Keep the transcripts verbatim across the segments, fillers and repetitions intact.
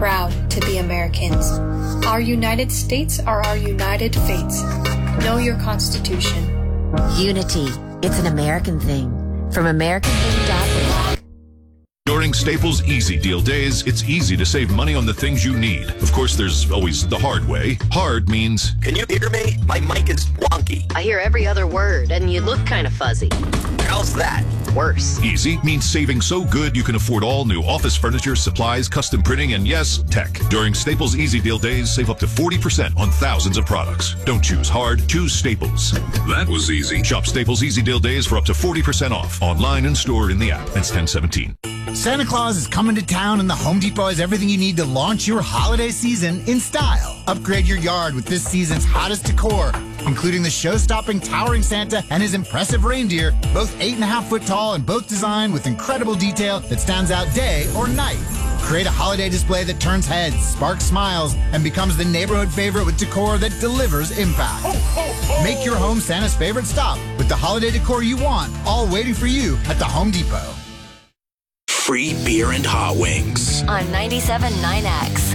proud to be Americans. Our United States are our united fates. Know your Constitution. Unity. It's an American thing. From American thing dot org. During Staples Easy Deal Days, it's easy to save money on the things you need. Of course, there's always the hard way. Hard means... Can you hear me? My mic is wonky. I hear every other word, and you look kind of fuzzy. How's that? Worse. Easy means saving so good you can afford all new office furniture, supplies, custom printing, and yes, tech. During Staples Easy Deal Days, save up to forty percent on thousands of products. Don't choose hard, choose Staples. That was easy. Shop Staples Easy Deal Days for up to forty percent off. Online and store in the app. That's ten seventeen. Santa Claus is coming to town, and the Home Depot has everything you need to launch your holiday season in style. Upgrade your yard with this season's hottest decor, including the show-stopping towering Santa and his impressive reindeer, both eight and a half foot tall and both designed with incredible detail that stands out day or night. Create a holiday display that turns heads, sparks smiles, and becomes the neighborhood favorite with decor that delivers impact. Make your home Santa's favorite stop with the holiday decor you want, all waiting for you at the Home Depot. Free beer and hot wings. On ninety-seven point nine X.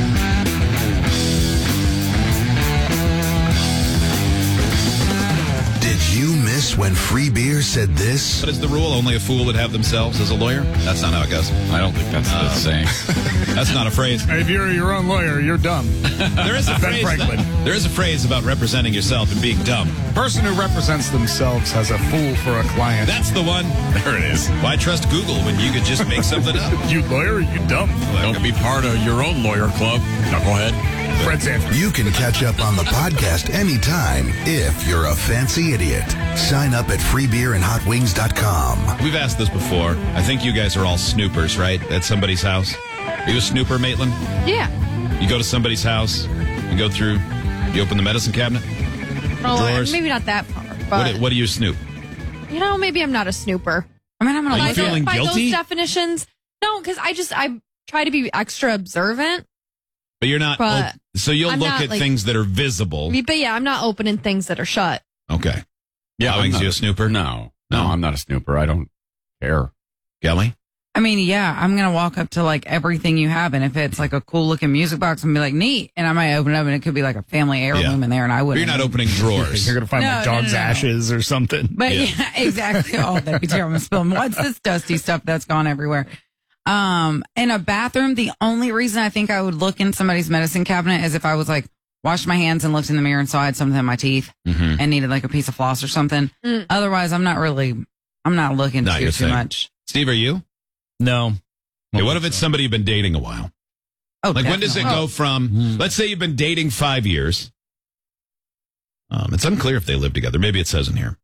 Did you miss when Free Beer said this? What is the rule? Only a fool would have themselves as a lawyer? That's not how it goes. I don't think that's Um, the saying. That's not a phrase. If you're your own lawyer, you're dumb. There is a Ben phrase. Franklin. There is a phrase about representing yourself and being dumb. Person who represents themselves has a fool for a client. That's the one. There it is. Why trust Google when you could just make something up? You lawyer, you dumb. Don't be part of your own lawyer club, knucklehead. Fred Sanford. You can catch up on the podcast anytime if you're a fancy idiot. Sign up at free beer and hot wings dot com. We've asked this before. I think you guys are all snoopers, right? At somebody's house. Are you a snooper, Maitland? Yeah. You go to somebody's house, you go through, you open the medicine cabinet? Oh, Drawers? maybe not that far. What, But, do- what do you snoop? you know, maybe I'm not a snooper. I mean, I'm Are gonna you like feeling it. By guilty? those definitions, no, because I just, I try to be extra observant. But you're not, But op- so you'll I'm look not, at like- things that are visible. But yeah, I'm not opening things that are shut. Okay. Yeah, Hot I'm Wings, not you a snooper? No, no, No. I'm not a snooper. I don't care. Kelly? I mean, yeah, I'm gonna walk up to like everything you have, and if it's like a cool looking music box, I'm gonna be like, neat, and I might open it up, and it could be like a family heirloom Yeah. in there, and I But wouldn't. you're not opening drawers. You're going to find No, like no, dog's no, no. ashes or something. But Yeah. yeah, exactly. Oh, that'd be terrible. I'm spilling. What's this dusty stuff that's gone everywhere? Um, in a bathroom, the only reason I think I would look in somebody's medicine cabinet is if I was like washed my hands and looked in the mirror and saw I had something in my teeth Mhm. and needed like a piece of floss or something. Mm. Otherwise, I'm not really. I'm not looking Not too your too thing. much. Steve, are you? No. Okay, what if it's somebody you've been dating a while? Oh, Like, when does it definitely. go from, let's say you've been dating five years. Um, it's unclear if they live together. Maybe it says in here.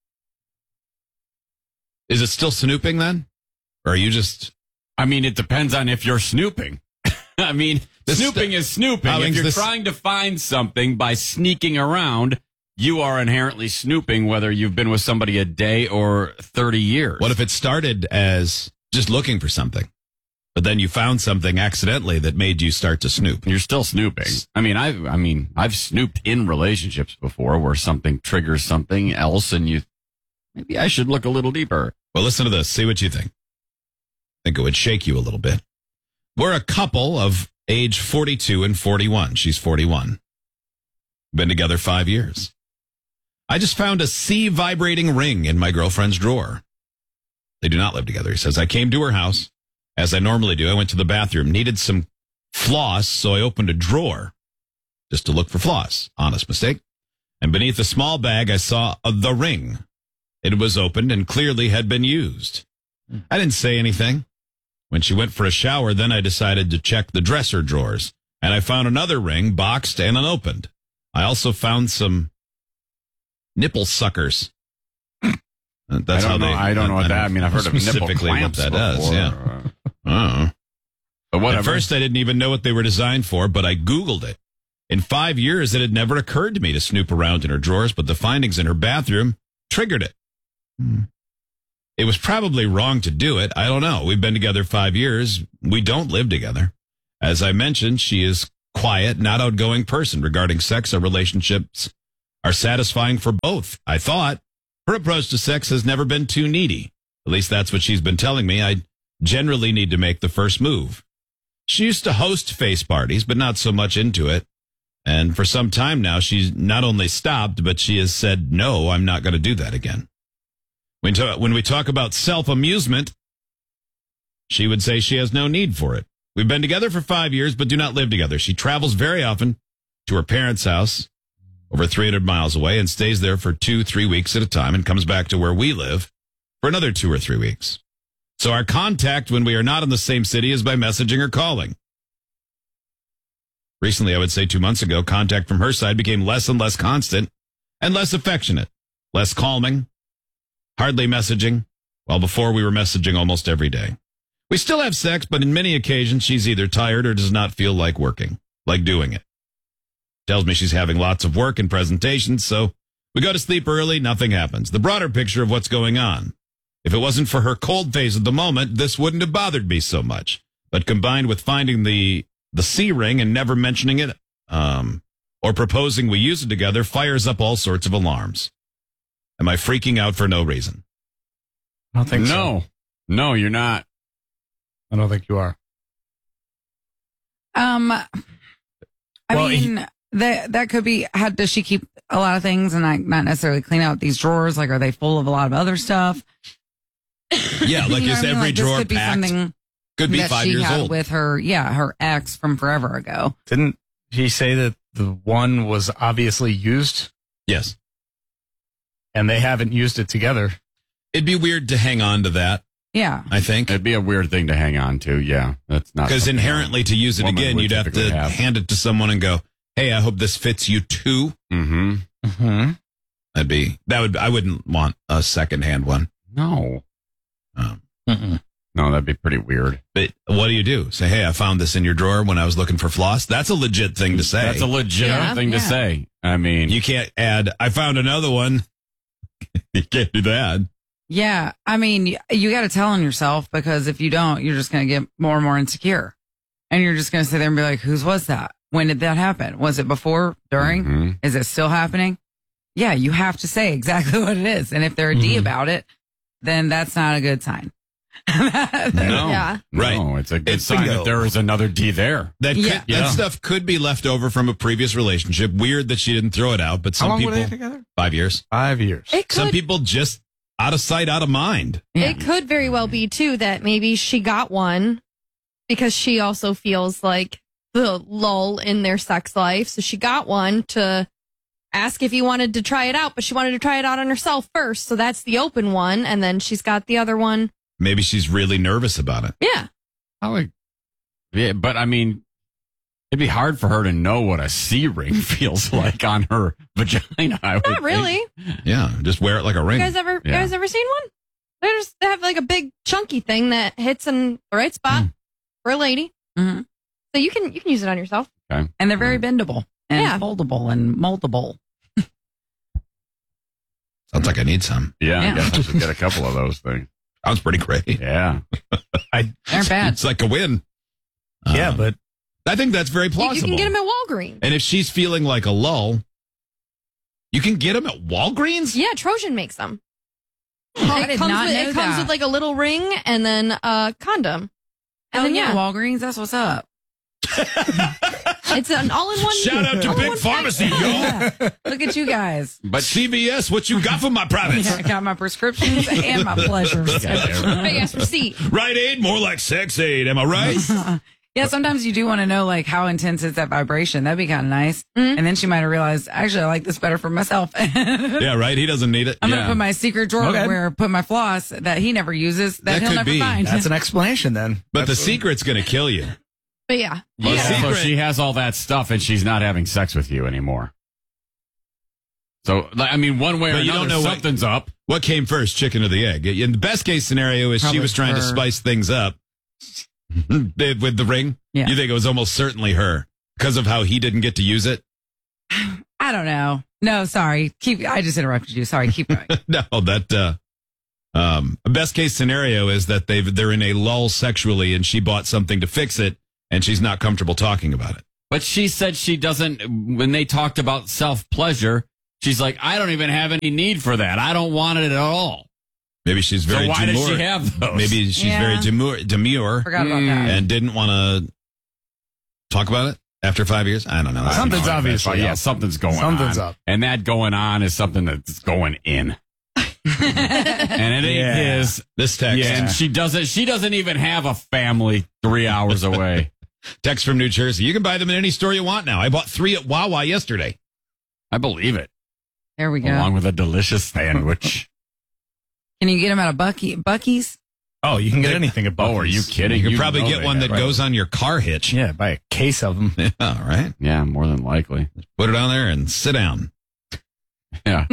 Is it still snooping then? Or are you just... I mean, it depends on if you're snooping. I mean, This snooping st- is snooping. How If long's you're this- trying to find something by sneaking around, you are inherently snooping, whether you've been with somebody a day or thirty years. What if it started as just looking for something, but then you found something accidentally that made you start to snoop? You're still snooping. I mean, I've, I mean, I've snooped in relationships before where something triggers something else and you, maybe I should look a little deeper. Well, listen to this. See what you think. I think it would shake you a little bit. We're a couple of age forty-two and forty-one. She's forty-one. Been together five years. I just found a C vibrating ring in my girlfriend's drawer. They do not live together. He says, I came to her house, as I normally do. I went to the bathroom, needed some floss, so I opened a drawer just to look for floss. Honest mistake. And beneath a small bag, I saw uh, the ring. It was opened and clearly had been used. I didn't say anything. When she went for a shower, then I decided to check the dresser drawers, and I found another ring boxed and unopened. I also found some nipple suckers. That's I how don't they. know, I don't know what that. I mean, I've heard of nipple specifically what clamps that does. before. Yeah. Uh-uh. But whatever. At first, I didn't even know what they were designed for, but I Googled it. In five years, it had never occurred to me to snoop around in her drawers, but the findings in her bathroom triggered it. Hmm. It was probably wrong to do it. I don't know. We've been together five years. We don't live together. As I mentioned, she is quiet, not outgoing person regarding sex or relationships are satisfying for both. I thought her approach to sex has never been too needy. At least that's what she's been telling me. I generally need to make the first move. she used to host face parties, but not so much into it. And for some time now, she's not only stopped, but she has said, no, I'm not going to do that again. When, to, when we talk about self-amusement, she would say she has no need for it. We've been together for five years, but do not live together. She travels very often to her parents' house over three hundred miles away and stays there for two, three weeks at a time and comes back to where we live for another two or three weeks. So our contact when we are not in the same city is by messaging or calling. Recently, I would say two months ago, contact from her side became less and less constant and less affectionate, less calming, hardly messaging, while before we were messaging almost every day. We still have sex, but in many occasions, she's either tired or does not feel like working, like doing it. Tells me she's having lots of work and presentations, so we go to sleep early, nothing happens. The broader picture of what's going on. If it wasn't for her cold phase at the moment, this wouldn't have bothered me so much. But combined with finding the the C ring and never mentioning it, um, or proposing we use it together, fires up all sorts of alarms. Am I freaking out for no reason? I don't think so. No. No, you're not. I don't think you are. Um, I Well, mean, he- that that could be. How does she keep a lot of things and like not necessarily clean out these drawers? Like, are they full of a lot of other stuff? Yeah, like You know is what I mean? every Like, this drawer could be packed? something Could be that five she years had old. with her, yeah, her ex from forever ago. Didn't he say that the one was obviously used Yes. and they haven't used it together? It'd be weird to hang on to that, Yeah, I think. It'd be a weird thing to hang on to. Yeah, that's not Because something inherently to use it woman again, would you'd have to typically have. hand it to someone and go, hey, I hope this fits you too. Mm-hmm. Mm-hmm. That'd be, that would, I wouldn't want a secondhand one. No, Um, Mm-mm. no, that'd be pretty weird. but what do you do? Say, hey, I found this in your drawer when I was looking for floss. That's a legit thing to say. That's a legitimate Yeah. thing to Yeah. say. I mean, You can't add, I found another one. You can't do that. yeah. I mean, y- you got to tell on yourself because if you don't, you're just going to get more and more insecure, and you're just going to sit there and be like, "Whose was that? When did that happen? Was it before? During? Mhm. Is it still happening?" Yeah, you have to say exactly what it is, and if they're a D Mhm. about it, then that's not a good sign. no, Yeah. Right. No, it's a good It's sign bingo. that there is another D there. That, Yeah. could, Yeah. that stuff could be left over from a previous relationship. Weird that she didn't throw it out, but some How long people, were they together? five years. Five years. It Some could, people just out of sight, out of mind. Yeah. it could very well be too that maybe she got one because she also feels like the lull in their sex life. So she got one to ask if he wanted to try it out, but she wanted to try it out on herself first. So that's the open one. And then she's got the other one. Maybe she's really nervous about it. Yeah. I would, yeah, but I mean, it'd be hard for her to know what a C ring feels like on her vagina. I would Not really. think. Yeah, just wear it like a You ring. guys ever, you Yeah. guys ever seen one? They just they have like a big chunky thing that hits in the right spot Hmm. for a lady. hmm So you can, you can use it on yourself. Okay. And they're very bendable and Yeah. foldable and moldable. Sounds like I need some. Yeah, Yeah. I guess I should get a couple of those things. Sounds pretty great. Yeah. They aren't bad. It's like a win. Yeah, Um, but I think that's very You, plausible. you can get them at Walgreens. And if she's feeling like a lull, you can get them at Walgreens? Yeah, Trojan makes them. I it did comes not with, know it comes that. with like a little ring and then a condom. And Oh, then yeah, yeah, Walgreens, that's what's up. it's an all-in-one. Shout out to all-in-one Big Pharmacy, yo. Yeah. Look at you guys. But C V S, what you got for my privates? Yeah, I got my prescriptions and my pleasures. Big ass receipt. Right aid, more like sex aid. Am I right? Yeah, sometimes you do want to know like how intense is that vibration. That'd be kind of nice. Mhm. And then she might have realized, actually, I like this better for myself. I'm Yeah, right. He doesn't need it. gonna Yeah. put my secret drawer Okay. where I put my floss that he never uses that, That he'll could never be. find. that's an explanation then. But the That's- secret's going to kill you. But yeah, Yeah, The so secret- she has all that stuff and she's not having sex with you anymore. So, like, I mean, one way or But you another, don't know what- something's up. What came first, chicken or the egg? In the best case scenario is she Probably was trying to her. spice things up with the ring. Yeah. You think it was almost certainly her because of how he didn't get to use it? I don't know. No, sorry. Keep. I just interrupted you. Sorry. Keep going. No, that uh um best case scenario is that they've they're in a lull sexually and she bought something to fix it and she's not comfortable talking about it. But she said she doesn't, when they talked about self pleasure, she's like, I don't even have any need for that. I don't want it at all. Maybe she's very so why demure. does she have those? Maybe she's Yeah. very demure, demure Forgot about that. and didn't want to talk about it after five years? I don't know. Something's obviously Yeah, up. something's going Something's on. up. And that going on is something that's going in. And it ain't Yeah. his. This text. Yeah. And she doesn't she doesn't even have a family three hours away. Text from New Jersey. You can buy them in any store you want now. I bought three at Wawa yesterday. I believe it. There we go. Along with a delicious sandwich. Can you get them at a Bucky, Bucky's? Oh, you can get anything at Buc-ee's. Oh, are you kidding? You could You probably know get they one have, that right? goes on your car hitch. Yeah, buy a case of them. Yeah, all right. Yeah, more than likely. Put it on there and sit down. Yeah.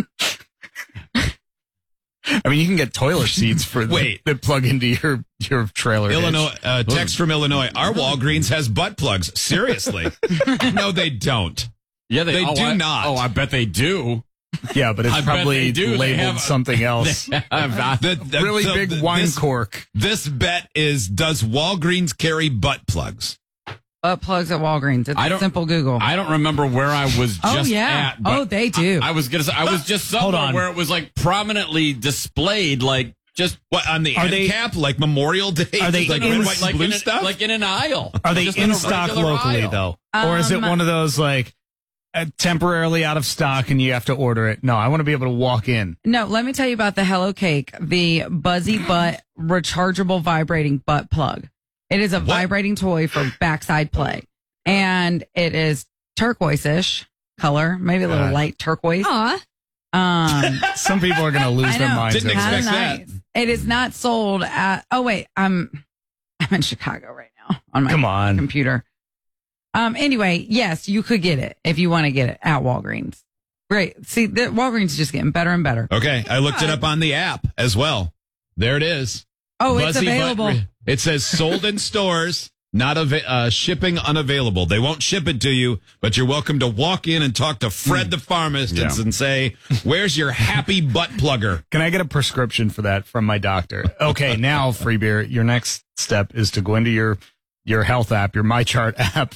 I mean, you can get toilet seats for the, Wait. that plug into your your trailer. hitch. Illinois, uh, text from Illinois. Our Walgreens has butt plugs. Seriously. No, they don't. Yeah, They oh, do I- not. Oh, I bet they do. Yeah, but it's I bet probably they do. They labeled have- something else. The- the- really so big th- wine this, cork. This bet is, does Walgreens carry butt plugs? Butt plugs at Walgreens. It's I a don't- simple Google. I don't remember where I was just oh, yeah. at. but oh, they do. I, I was gonna say I was just Hold somewhere on. where it was like prominently displayed, like just What, on the Are end they- cap, like Memorial Day? Are they like in- red, white, like and blue in a, stuff? like in an aisle. Are they Just in a stock regular locally, aisle. though? Or is it Um, one of those, like, uh, temporarily out of stock and you have to order it? No, I want to be able to walk in. No, let me tell you about the Hello Cake, the Buzzy Butt rechargeable vibrating butt plug. It is a What? vibrating toy for backside play. And it is turquoise-ish color, maybe a little God. light turquoise. Aw. Um, Some people are going to lose I their know. minds. Didn't over expect this. that. nice. It is not sold at, oh wait, I'm, I'm in Chicago right now on my Come on. computer. Um, anyway, yes, you could get it if you want to get it at Walgreens. Great. See, the Walgreens is just getting better and better. Okay, I looked it up on the app as well. There it is. Oh, it's Buzzy butt available. re- it says sold in stores, not ava- uh, shipping unavailable. They won't ship it to you, but you're welcome to walk in and talk to Fred the pharmacist Yeah. and say, "Where's your happy butt plugger?" Can I get a prescription for that from my doctor? Okay, now, Free Beer, your next step is to go into your your health app, your MyChart app.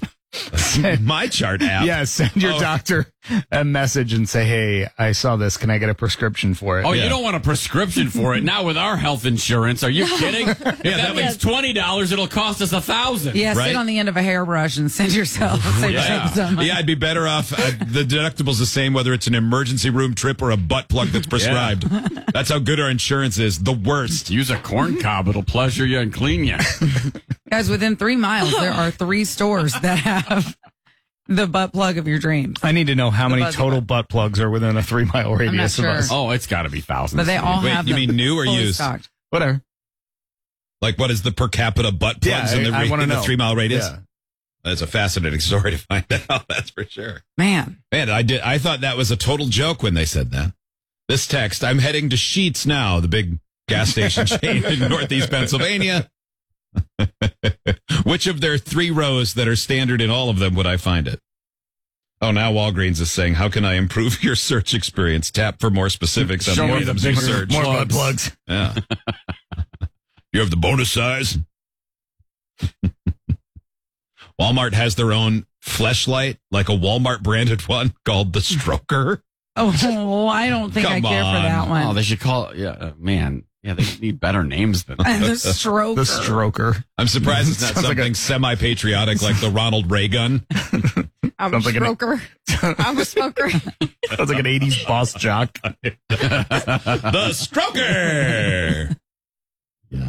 My chart app. Yeah, send your Oh. doctor a message and say, hey, I saw this. Can I get a prescription for it? Oh, Yeah. you don't want a prescription for it now with our health insurance? Are you kidding? If that that makes twenty dollars, it'll cost us a thousand. Yeah, Right? sit on the end of a hairbrush and send yourself. Save Yeah. yourself some money. Yeah, I'd be better off. Uh, the deductible's the same whether it's an emergency room trip or a butt plug that's prescribed. That's how good our insurance is. The worst. Use a corn cob; it'll pleasure you and clean you. Guys, within three miles, there are three stores that have the butt plug of your dreams. I need to know how The many Buzzy total butt. butt plugs are within a three mile radius sure. of us. Oh, it's got to be thousands. But they all Wait, have you them mean new or fully used? stocked. Whatever. Like, what is the per capita butt plugs Yeah, in the, I- I re- wanna in the know. three mile radius? Yeah. That's a fascinating story to find out. That's for sure. Man, Man, I did. I thought that was a total joke when they said that. This text: I'm heading to Sheetz now, the big gas station chain in Northeast Pennsylvania. Which of their three rows that are standard in all of them would I find it? Oh, now Walgreens is saying, "How can I improve your search experience? Tap for more specifics on Show the me the items you bigger- search." More butt Plugs. plugs. Yeah. You have the bonus size. Walmart has their own fleshlight, like a Walmart branded one called the Stroker. oh, I don't think I Come care for on. that one. Oh, they should call it. Yeah, uh, man. Yeah, they need better names than that. the stroke. The stroker. I'm surprised it's not Sounds like something a- semi-patriotic like the Ronald Ray gun. I'm a Sounds like an- smoker. I'm a smoker. Sounds like an eighties boss jock. The Stroker. Yeah.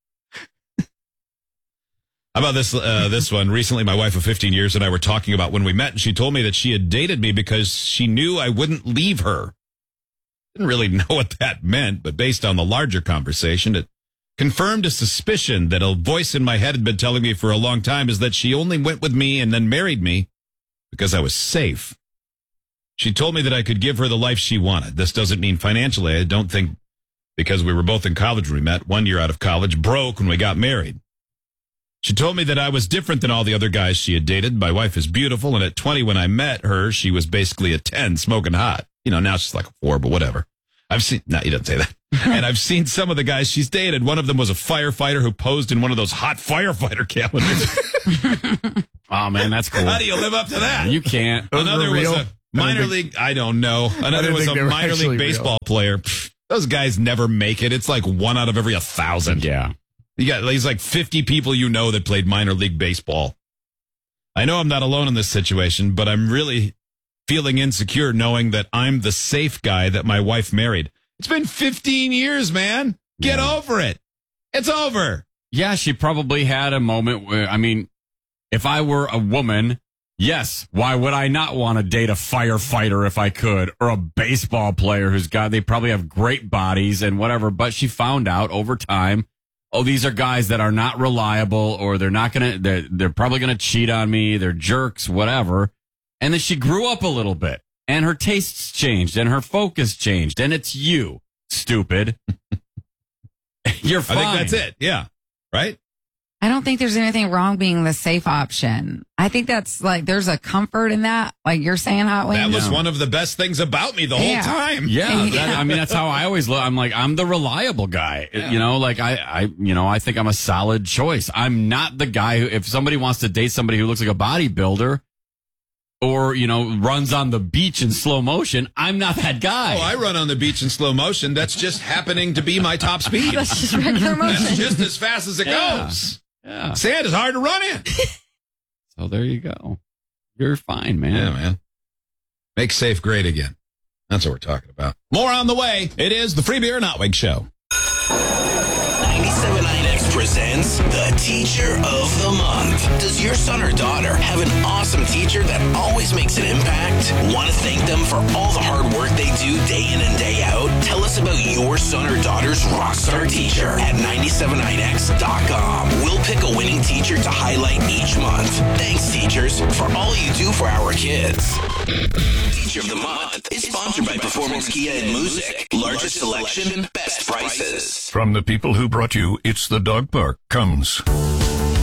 How about this uh, this one? Recently, my wife of fifteen years and I were talking about when we met, and she told me that she had dated me because she knew I wouldn't leave her. Didn't really know what that meant, but based on the larger conversation, it confirmed a suspicion that a voice in my head had been telling me for a long time, is that she only went with me and then married me because I was safe. She told me that I could give her the life she wanted. This doesn't mean financially. I don't think, because we were both in college when we met, one year out of college, broke when we got married. She told me that I was different than all the other guys she had dated. My wife is beautiful, and at twenty when I met her, she was basically a ten, smoking hot. You know, now she's like a four, but whatever. I've seen, no, he doesn't say that. And I've seen some of the guys she's dated. One of them was a firefighter who posed in one of those hot firefighter calendars. Oh, man, that's cool. How do you live up to that? You can't. Those Another were was real? a I minor didn't league, I don't know. Another didn't was think a they were minor actually league real. baseball player. Pfft, those guys never make it. It's like one out of every a thousand. Yeah. You got, there's like fifty people you know that played minor league baseball. I know I'm not alone in this situation, but I'm really feeling insecure knowing that I'm the safe guy that my wife married. It's been fifteen years, man. Get Yeah. over it. It's over. Yeah, she probably had a moment where, I mean, if I were a woman, yes, why would I not want to date a firefighter if I could, or a baseball player who's got, they probably have great bodies and whatever, but she found out over time, oh, these are guys that are not reliable, or they're not going to, they're, they're probably going to cheat on me, they're jerks, whatever. And then she grew up a little bit, and her tastes changed, and her focus changed, and it's you, stupid. You're fine. I think that's it. Yeah. Right? I don't think there's anything wrong being the safe option. I think that's like, there's a comfort in that. Like you're saying, Hot Wings. That was one of the best things about me the whole Yeah. time. Yeah, Yeah. that, I mean, that's how I always look. I'm like, I'm the reliable guy. Yeah. You know, like I, I, you know, I think I'm a solid choice. I'm not the guy who, if somebody wants to date somebody who looks like a bodybuilder or, you know, runs on the beach in slow motion, I'm not that guy. Oh, I run on the beach in slow motion. That's just happening to be my top speed. That's just regular motion. That's just as fast as it Yeah. goes. Yeah. Sand is hard to run in. So there you go. You're fine, man. Yeah, man. Make safe great again. That's what we're talking about. More on the way. It is the Free Beer and Hot Wings Show. ninety-seven point nine X presents the Teacher of the Month. Does your son or daughter have an awesome teacher that always makes an impact? Want to thank them for all the hard work they do day in and day out? Tell us about your son or daughter's rockstar teacher at nine seven nine X dot com. We'll pick a winning teacher to highlight each month. Thanks, teachers, for all you do for our kids. Teacher of the Month is sponsored by Performance Kia and Music. Largest selection, best prices. From the people who brought you It's the Dog Park comes